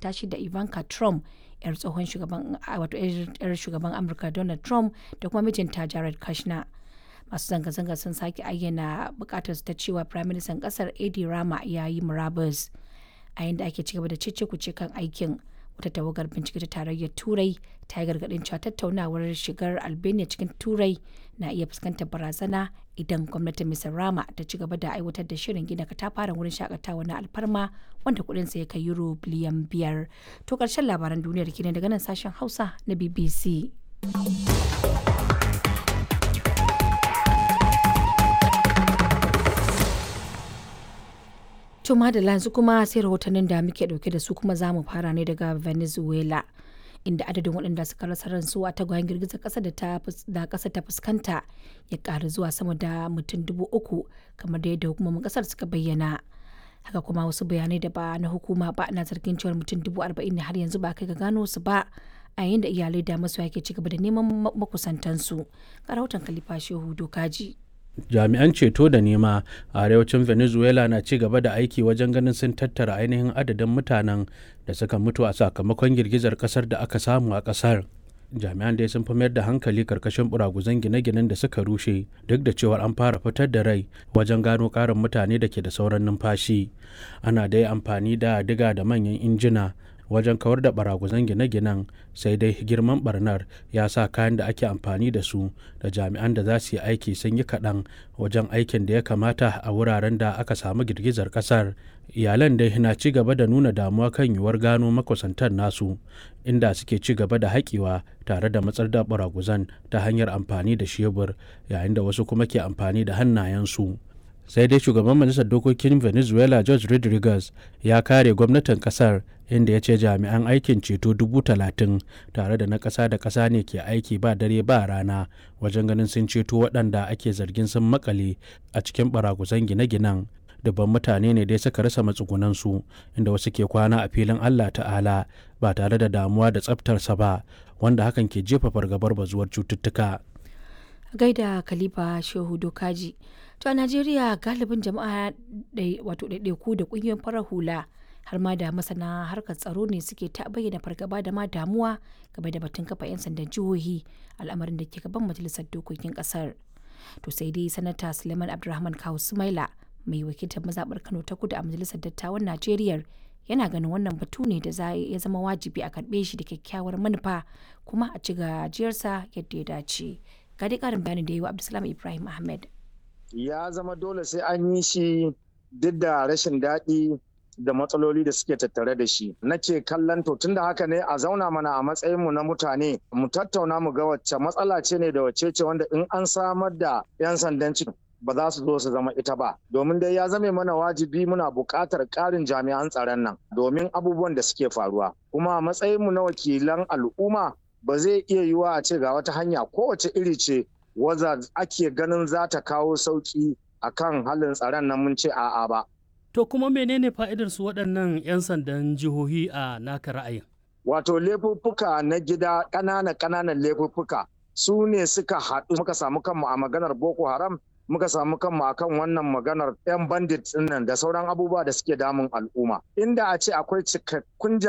danganta shi da Ivanka Trump, 'yar tsohon shugaban Amurka Donald Trump da kuma mijinta Jared Kushner. Masu zanga-zanga sun sake ayyana bukatar ta cewa Firaministan kasar Edi Rama ya yi murabus. A yayin da ake cigaba da cece-kuce kan aikin, wata tawagar bincike ta tarayyar Turai ta yi gargaɗin cewa tattaunawar shigar Albania cikin Turai na iya fuskantar barazana idan gwamnatin Mr. Rama ta ci gaba da aiwatar da shirin gina katafaren wurin shakatawa na alfarma wanda kuɗinsa ya kai euro biliyan 5. To ƙarshen labaran duniyar kenan daga nan sashen Hausa na BBC. To madalla yanzu kuma sai rahotannin da muke dauke da su kuma za mu fara ne daga Venezuela, inda adadin waɗanda suka rasa ransu a tagwayen girgizar ƙasa da ƙasa ta fuskanta ya ƙaru zuwa sama da mutum 3,000 kamar da yadda hukumomin ƙasar suka bayyana. Haka kuma wasu bayanai da ba na hukuma ba na zargin cewar mutum 40,000 ne har yanzu ba kai ga gano su ba, a yayin da iyalai da masoya ke ci gaba da neman makusantansu. Ga rahoton Khalifa Shehu Dokaji. Jami'an ceto da nema a arewacin Venezuela na ci gaba da aiki wajen ganin sun tattara ainihin adadin mutanen da suka mutu a sakamakon girgizar kasar da aka samu a kasar. Jami'an dai sun fi mayar da hankali karkashin buraguzan gine-ginen da suka rushe, duk da cewar an fara fitar da rai wajen gano karin mutane da ke da sauran numfashi. Ana dai amfani da diga da manyan injina wajen kawar da baraguzan gine-ginen, sai dai girman barnar ya sa kayan da ake amfani da su da jami'an da za su yi aiki sun yi kaɗan wajen aikin da ya kamata a wuraren da aka samu girgizar ƙasar. Iyalan dai na ci gaba da nuna damuwa kan yiwuwar gano makusantan nasu, inda suke ci gaba da haƙewa tare da matsar da baraguzan ta hanyar amfani da shebur, yayin da wasu kuma ke amfani da hannayensu. Sai dai shugaban majalisar dokokin Venezuela George Rodriguez ya kare gwamnatin kasar, inda ya ce jami'an aikin ceto 30,000 tare da na ƙasa da ƙasa ne ke aiki ba dare ba rana wajen ganin sun ceto waɗanda ake zargin sun makale a cikin baraguzan gine-ginen. Dubban mutane ne dai suka rasa matsugunansu, inda wasu ke kwana a filin Allah Ta'ala ba tare da damuwa da tsaftarsa ba, wanda hakan ke jefa fargabar bazuwar cututtuka. Gaida Khalifa Shehu Dokaji. To a Najeriya galibin jama'a ɗaiɗaiku da ƙungiyoyin farar hula har ma da masana harkar tsaro ne suke ta bayyana fargaba da ma damuwa game da batun kafa 'yan sandan jihohi, al'amarin da ke gaban majalisar dokokin ƙasar. To sai dai sanata Suleiman Abdulrahman Kawu Sumaila, mai wakiltar mazaɓar Kano ta Kudu a majalisar dattawan Najeriya, yana ganin wannan batu ne da ya zama wajibi a karɓe shi da kyakkyawar manufa kuma a ci gajiyarsa yadda ya dace. Ga dai ƙarin bayani da yi wa Abdulsalam Ibrahim Ahmed. Ya zama dole sai an yi shi duk da rashin daɗi da matsaloli da suke tattare da shi. Nake kallon to tunda haka ne a zauna mana a matsayinmu na mutane mu tattauna mu ga wacce matsala ce ne da wacce ce wanda in an samar da 'yan sandan cikin ba za su zo su zama ita ba. Domin dai ya zame mana wajibi muna buƙatar ƙarin jami'an tsaron nan domin abubuwan da suke faruwa. Kuma a matsayinmu na wakilan al'umma ba zai iya yiwuwa a ce ga wata hanya kowace iri ce wadda ake ganin za ta kawo sauki a kan halin tsaron nan mun ce a'a ba. To kuma menene fa'idar su waɗannan 'yan sandan jihohi a naka ra'ayin? Wato laifuffuka na gida ƙananan laifuffuka su ne suka haɗu muka samu kanmu a maganar Boko Haram, muka samu kanmu akan wannan maganar 'yan bandit nan da sauran abubuwa da suke damun al'umma. Inda a ce akwai cikakkun